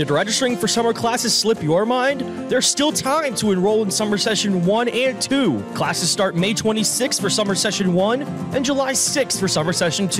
Did registering for summer classes slip your mind? There's still time to enroll in Summer Session 1 and 2. Classes start May 26th for Summer Session 1 and July 6th for Summer Session 2.